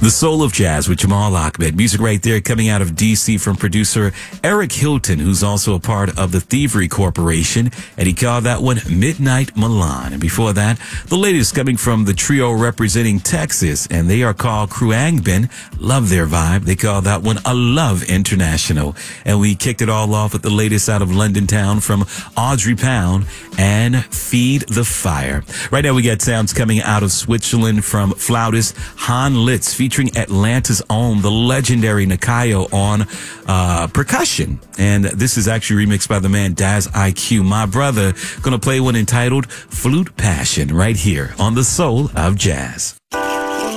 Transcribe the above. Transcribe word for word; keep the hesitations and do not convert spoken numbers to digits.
The Soul of Jazz with Jamal Ahmed. Music right there coming out of D C from producer Eric Hilton, who's also a part of the Thievery Corporation, and he called that one Midnight Milan. And before that, the latest coming from the trio representing Texas, and they are called Kruangbin. Love their vibe. They call that one A Love International. And we kicked it all off with the latest out of London Town from Audrey Pound and Feed the Fire. Right now we got sounds coming out of Switzerland from flautist Han Litz, featuring Atlanta's own, the legendary Nakayo on uh, percussion. And this is actually remixed by the man Daz I Q. My brother gonna play one entitled Flute Passion right here on The Soul of Jazz.